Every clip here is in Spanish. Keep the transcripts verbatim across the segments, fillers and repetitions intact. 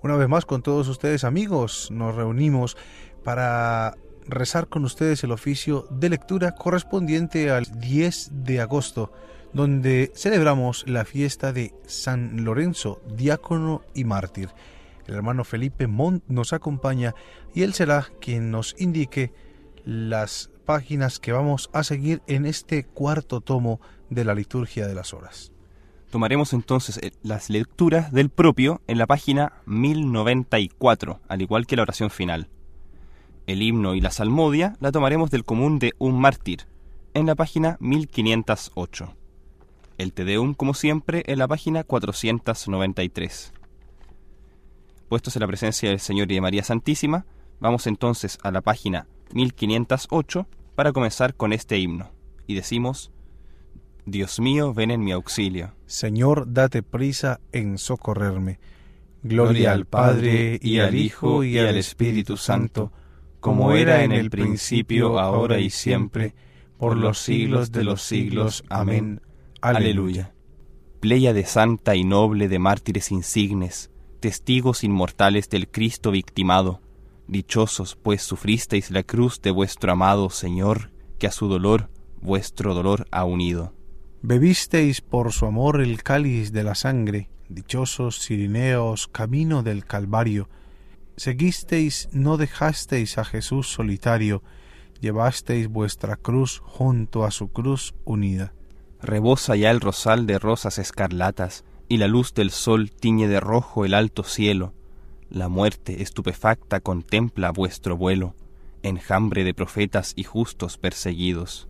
Una vez más con todos ustedes, amigos, nos reunimos para rezar con ustedes el oficio de lectura correspondiente al diez de agosto, donde celebramos la fiesta de San Lorenzo, diácono y mártir. El hermano Felipe Montt nos acompaña y él será quien nos indique las páginas que vamos a seguir en este cuarto tomo de la liturgia de las horas. Tomaremos entonces las lecturas del propio en la página mil noventa y cuatro, al igual que la oración final. El himno y la salmodia la tomaremos del común de un mártir, en la página mil quinientos ocho. El Te Deum, como siempre, en la página cuatrocientos noventa y tres. Puestos en la presencia del Señor y de María Santísima, vamos entonces a la página mil quinientos ocho para comenzar con este himno. Y decimos: Dios mío, ven en mi auxilio. Señor, date prisa en socorrerme. Gloria al Padre, y al Hijo, y al Espíritu Santo, como era en el principio, ahora y siempre, por los siglos de los siglos. Amén. Aleluya. Pléyade santa y noble de mártires insignes, testigos inmortales del Cristo victimado, dichosos, pues sufristeis la cruz de vuestro amado Señor, que a su dolor vuestro dolor ha unido. Bebisteis por su amor el cáliz de la sangre, dichosos Cirineos, camino del Calvario. Seguisteis, no dejasteis a Jesús solitario, llevasteis vuestra cruz junto a su cruz unida. Rebosa ya el rosal de rosas escarlatas, y la luz del sol tiñe de rojo el alto cielo. La muerte estupefacta contempla vuestro vuelo, enjambre de profetas y justos perseguidos.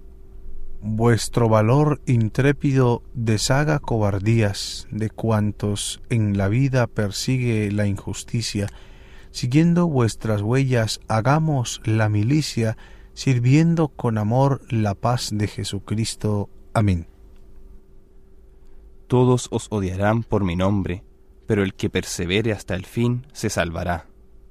Vuestro valor intrépido deshaga cobardías de cuantos en la vida persigue la injusticia. Siguiendo vuestras huellas hagamos la milicia, sirviendo con amor la paz de Jesucristo. Amén. Todos os odiarán por mi nombre, pero el que persevere hasta el fin se salvará.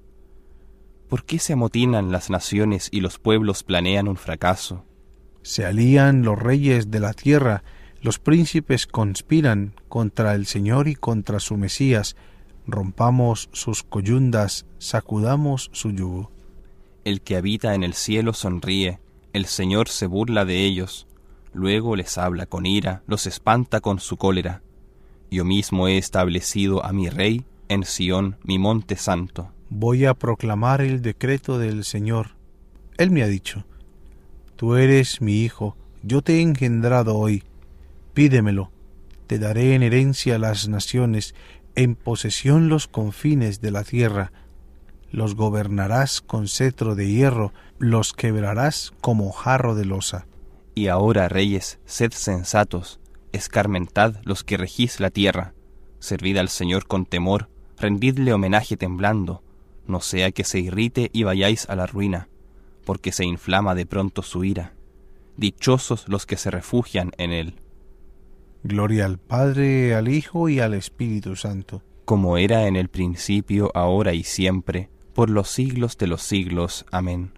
¿Por qué se amotinan las naciones y los pueblos planean un fracaso? Se alían los reyes de la tierra, los príncipes conspiran contra el Señor y contra su Mesías. Rompamos sus coyundas, sacudamos su yugo. El que habita en el cielo sonríe, el Señor se burla de ellos. Luego les habla con ira, los espanta con su cólera. Yo mismo he establecido a mi rey en Sión, mi monte santo. Voy a proclamar el decreto del Señor. Él me ha dicho: Tú eres mi hijo, yo te he engendrado hoy. Pídemelo, te daré en herencia las naciones, en posesión los confines de la tierra. Los gobernarás con cetro de hierro, los quebrarás como jarro de losa. Y ahora, reyes, sed sensatos, escarmentad los que regís la tierra, servid al Señor con temor, rendidle homenaje temblando, no sea que se irrite y vayáis a la ruina, porque se inflama de pronto su ira. Dichosos los que se refugian en él. Gloria al Padre, al Hijo y al Espíritu Santo. Como era en el principio, ahora y siempre, por los siglos de los siglos. Amén.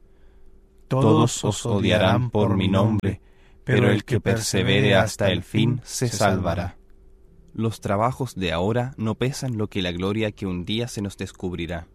Todos os odiarán por mi nombre, pero el que persevere hasta el fin se salvará. Los trabajos de ahora no pesan lo que la gloria que un día se nos descubrirá.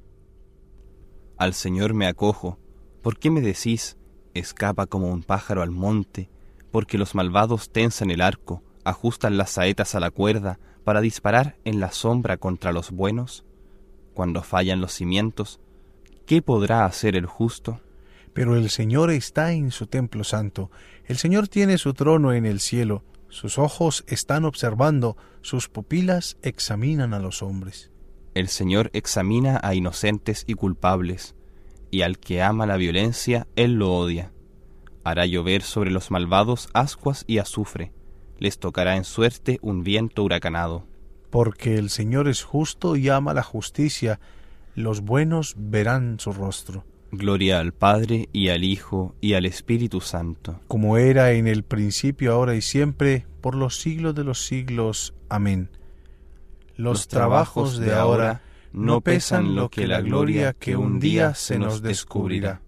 Al Señor me acojo. ¿Por qué me decís, escapa como un pájaro al monte? Porque los malvados tensan el arco, ajustan las saetas a la cuerda para disparar en la sombra contra los buenos. Cuando fallan los cimientos, ¿qué podrá hacer el justo? Pero el Señor está en su templo santo. El Señor tiene su trono en el cielo. Sus ojos están observando, sus pupilas examinan a los hombres. El Señor examina a inocentes y culpables, y al que ama la violencia, Él lo odia. Hará llover sobre los malvados ascuas y azufre. Les tocará en suerte un viento huracanado. Porque el Señor es justo y ama la justicia. Los buenos verán su rostro. Gloria al Padre, y al Hijo, y al Espíritu Santo. Como era en el principio, ahora y siempre, por los siglos de los siglos. Amén. Los, los trabajos de ahora no pesan lo que la gloria que un día se nos descubrirá.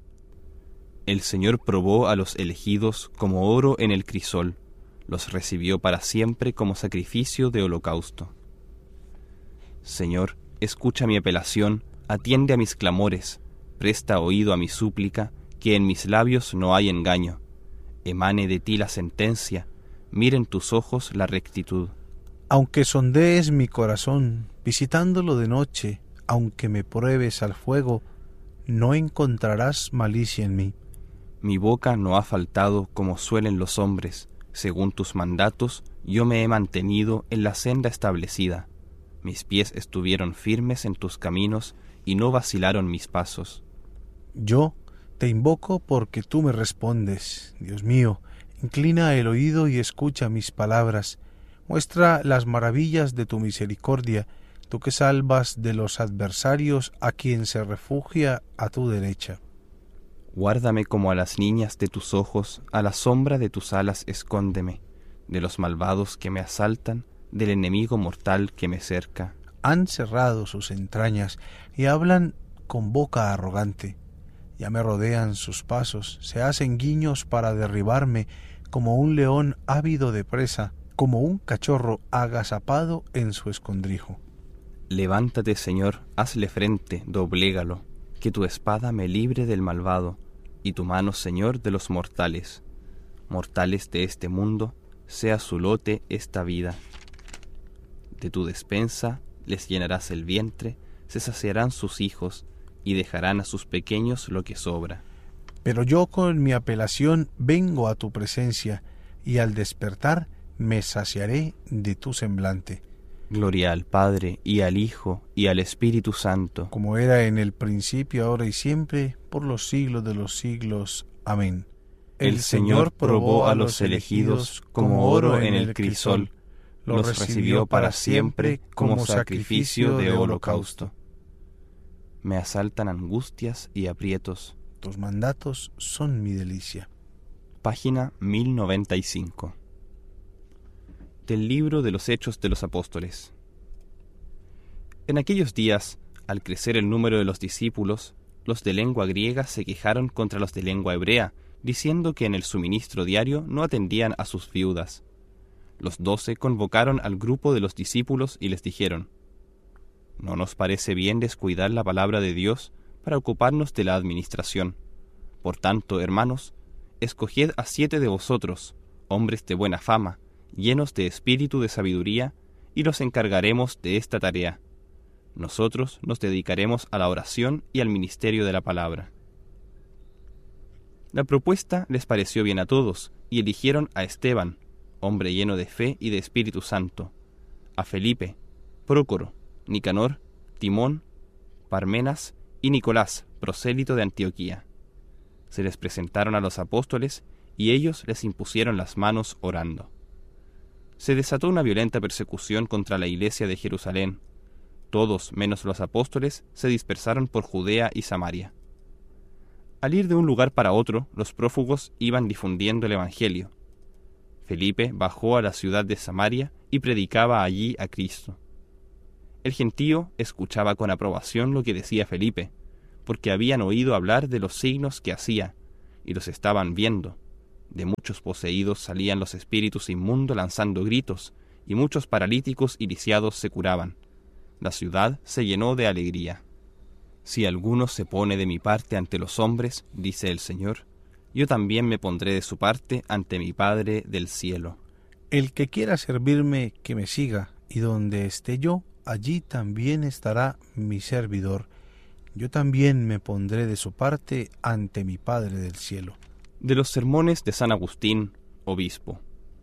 El Señor probó a los elegidos como oro en el crisol, los recibió para siempre como sacrificio de holocausto. Señor, escucha mi apelación, atiende a mis clamores, presta oído a mi súplica, que en mis labios no hay engaño. Emane de ti la sentencia, miren tus ojos la rectitud. Aunque sondees mi corazón, visitándolo de noche, aunque me pruebes al fuego, no encontrarás malicia en mí. Mi boca no ha faltado como suelen los hombres. Según tus mandatos, yo me he mantenido en la senda establecida. Mis pies estuvieron firmes en tus caminos y no vacilaron mis pasos. Yo te invoco porque tú me respondes. Dios mío, inclina el oído y escucha mis palabras. Muestra las maravillas de tu misericordia, tú que salvas de los adversarios a quien se refugia a tu derecha. Guárdame como a las niñas de tus ojos, a la sombra de tus alas escóndeme, de los malvados que me asaltan, del enemigo mortal que me cerca. Han cerrado sus entrañas y hablan con boca arrogante. Ya me rodean sus pasos, se hacen guiños para derribarme, como un león ávido de presa, como un cachorro agazapado en su escondrijo. Levántate, Señor, hazle frente, doblégalo, que tu espada me libre del malvado, y tu mano, Señor, de los mortales. Mortales de este mundo, sea su lote esta vida. De tu despensa les llenarás el vientre, se saciarán sus hijos, y dejarán a sus pequeños lo que sobra. Pero yo con mi apelación vengo a tu presencia, y al despertar me saciaré de tu semblante. Gloria al Padre, y al Hijo, y al Espíritu Santo. Como era en el principio, ahora y siempre, por los siglos de los siglos. Amén. El Señor probó a los elegidos como oro en el crisol, los recibió para siempre como sacrificio de holocausto. Me asaltan angustias y aprietos. Tus mandatos son mi delicia. Página mil noventa y cinco. Del libro de los Hechos de los Apóstoles. En aquellos días, al crecer el número de los discípulos, los de lengua griega se quejaron contra los de lengua hebrea, diciendo que en el suministro diario no atendían a sus viudas. Los doce convocaron al grupo de los discípulos y les dijeron: ¿No nos parece bien descuidar la palabra de Dios para ocuparnos de la administración? Por tanto, hermanos, escoged a siete de vosotros, hombres de buena fama, llenos de espíritu de sabiduría, y los encargaremos de esta tarea. Nosotros nos dedicaremos a la oración y al ministerio de la palabra. La propuesta les pareció bien a todos, y eligieron a Esteban, hombre lleno de fe y de Espíritu Santo, a Felipe, Prócoro, Nicanor, Timón, Parmenas y Nicolás, prosélito de Antioquía. Se les presentaron a los apóstoles, y ellos les impusieron las manos orando. Se desató una violenta persecución contra la iglesia de Jerusalén. Todos, menos los apóstoles, se dispersaron por Judea y Samaria. Al ir de un lugar para otro, los prófugos iban difundiendo el Evangelio. Felipe bajó a la ciudad de Samaria y predicaba allí a Cristo. El gentío escuchaba con aprobación lo que decía Felipe, porque habían oído hablar de los signos que hacía, y los estaban viendo. De muchos poseídos salían los espíritus inmundos lanzando gritos, y muchos paralíticos y lisiados se curaban. La ciudad se llenó de alegría. Si alguno se pone de mi parte ante los hombres, dice el Señor, yo también me pondré de su parte ante mi Padre del cielo. El que quiera servirme, que me siga, y donde esté yo, allí también estará mi servidor. Yo también me pondré de su parte ante mi Padre del cielo. De los sermones de San Agustín, obispo.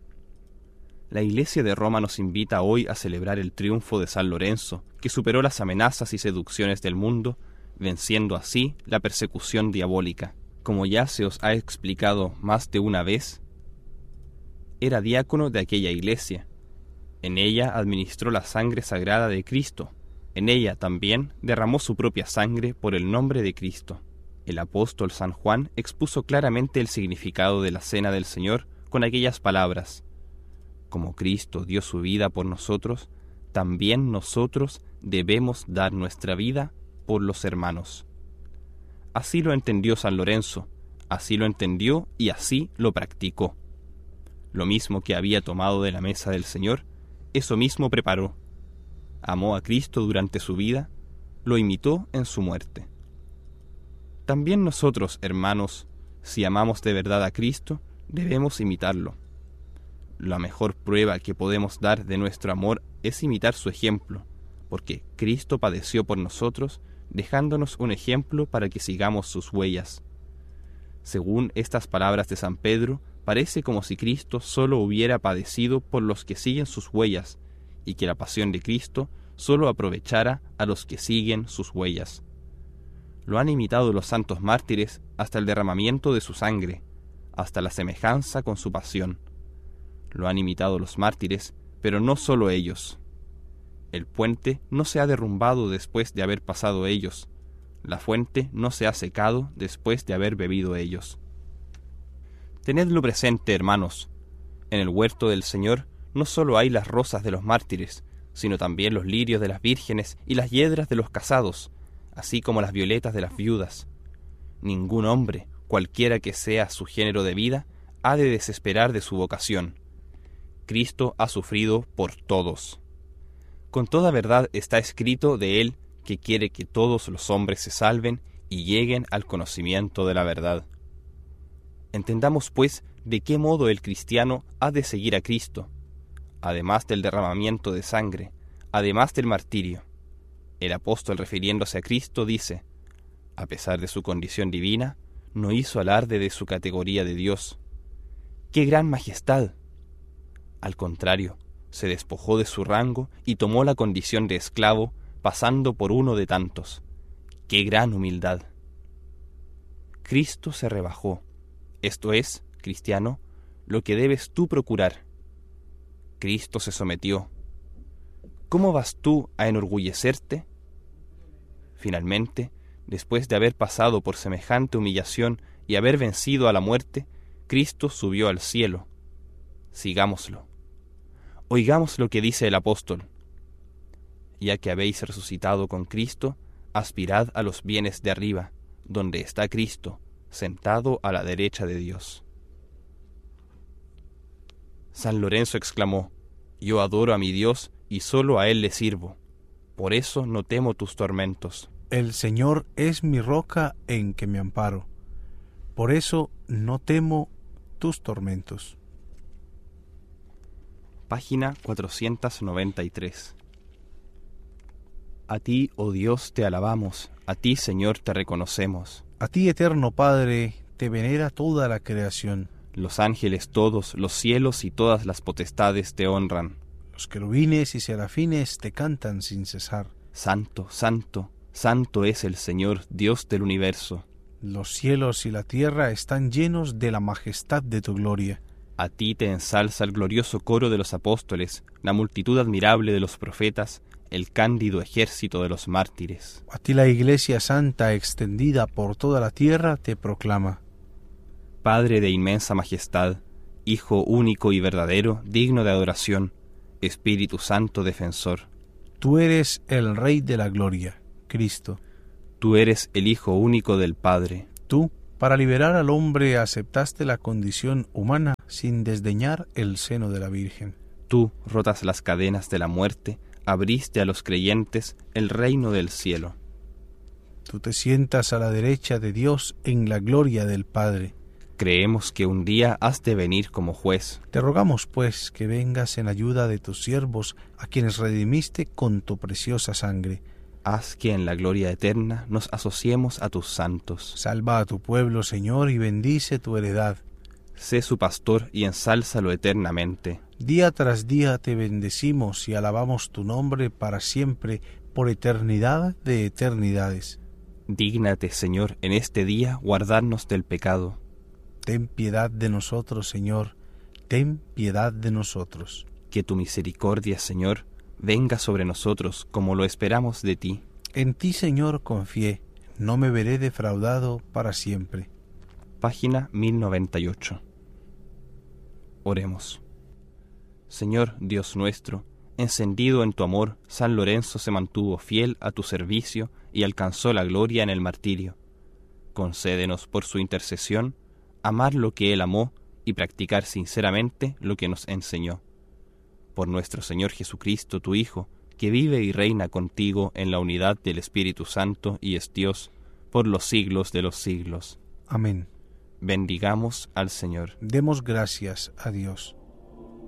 La Iglesia de Roma nos invita hoy a celebrar el triunfo de San Lorenzo, que superó las amenazas y seducciones del mundo, venciendo así la persecución diabólica. Como ya se os ha explicado más de una vez, era diácono de aquella iglesia. En ella administró la sangre sagrada de Cristo. En ella también derramó su propia sangre por el nombre de Cristo. El apóstol San Juan expuso claramente el significado de la cena del Señor con aquellas palabras: como Cristo dio su vida por nosotros, también nosotros debemos dar nuestra vida por los hermanos. Así lo entendió San Lorenzo, así lo entendió y así lo practicó. Lo mismo que había tomado de la mesa del Señor, eso mismo preparó. amó a Cristo durante su vida, lo imitó en su muerte. También nosotros, hermanos, si amamos de verdad a Cristo, debemos imitarlo. La mejor prueba que podemos dar de nuestro amor es imitar su ejemplo, porque Cristo padeció por nosotros, dejándonos un ejemplo para que sigamos sus huellas. Según estas palabras de San Pedro, parece como si Cristo solo hubiera padecido por los que siguen sus huellas, y que la pasión de Cristo solo aprovechara a los que siguen sus huellas. Lo han imitado los santos mártires hasta el derramamiento de su sangre, hasta la semejanza con su pasión. Lo han imitado los mártires, pero no solo ellos. El puente no se ha derrumbado después de haber pasado ellos. La fuente no se ha secado después de haber bebido ellos. Tenedlo presente, hermanos. En el huerto del Señor no solo hay las rosas de los mártires, sino también los lirios de las vírgenes y las hiedras de los casados, así como las violetas de las viudas. Ningún hombre, cualquiera que sea su género de vida, ha de desesperar de su vocación. Cristo ha sufrido por todos. Con toda verdad está escrito de Él que quiere que todos los hombres se salven y lleguen al conocimiento de la verdad. Entendamos, pues, de qué modo el cristiano ha de seguir a Cristo, además del derramamiento de sangre, además del martirio. El apóstol, refiriéndose a Cristo, dice: a pesar de su condición divina, no hizo alarde de su categoría de Dios. ¡Qué gran majestad! Al contrario, se despojó de su rango y tomó la condición de esclavo, pasando por uno de tantos. ¡Qué gran humildad! Cristo se rebajó. Esto es, cristiano, lo que debes tú procurar. Cristo se sometió. ¿Cómo vas tú a enorgullecerte? Finalmente, después de haber pasado por semejante humillación y haber vencido a la muerte, Cristo subió al cielo. Sigámoslo. Oigamos lo que dice el apóstol: ya que habéis resucitado con Cristo, aspirad a los bienes de arriba, donde está Cristo, sentado a la derecha de Dios. San Lorenzo exclamó: yo adoro a mi Dios y solo a Él le sirvo. Por eso no temo tus tormentos. El Señor es mi roca en que me amparo. Por eso no temo tus tormentos. Página cuatrocientos noventa y tres. A ti, oh Dios, te alabamos, a ti, Señor, te reconocemos. A ti, eterno Padre, te venera toda la creación. Los ángeles todos, los cielos y todas las potestades te honran. Los querubines y serafines te cantan sin cesar. Santo, santo, santo es el Señor, Dios del universo. Los cielos y la tierra están llenos de la majestad de tu gloria. A ti te ensalza el glorioso coro de los apóstoles, la multitud admirable de los profetas, el cándido ejército de los mártires. A ti la Iglesia Santa extendida por toda la tierra te proclama. Padre de inmensa majestad, Hijo único y verdadero, digno de adoración, Espíritu Santo defensor. Tú eres el Rey de la gloria, Cristo. Tú eres el Hijo único del Padre. Tú, para liberar al hombre, aceptaste la condición humana sin desdeñar el seno de la Virgen. Tú, rotas las cadenas de la muerte, abriste a los creyentes el reino del cielo. Tú te sientas a la derecha de Dios en la gloria del Padre. Creemos que un día has de venir como juez. Te rogamos, pues, que vengas en ayuda de tus siervos, a quienes redimiste con tu preciosa sangre. Haz que en la gloria eterna nos asociemos a tus santos. Salva a tu pueblo, Señor, y bendice tu heredad. Sé su pastor y ensálzalo eternamente. Día tras día te bendecimos y alabamos tu nombre para siempre, por eternidad de eternidades. Dígnate, Señor, en este día guardarnos del pecado. Ten piedad de nosotros, Señor, ten piedad de nosotros. Que tu misericordia, Señor, venga sobre nosotros como lo esperamos de ti. En ti, Señor, confié, no me veré defraudado para siempre. Página mil noventa y ocho. Oremos. Señor Dios nuestro, encendido en tu amor, San Lorenzo se mantuvo fiel a tu servicio y alcanzó la gloria en el martirio. Concédenos por su intercesión amar lo que él amó y practicar sinceramente lo que nos enseñó. Por nuestro Señor Jesucristo, tu Hijo, que vive y reina contigo en la unidad del Espíritu Santo y es Dios, por los siglos de los siglos. Amén. Bendigamos al Señor. Demos gracias a Dios.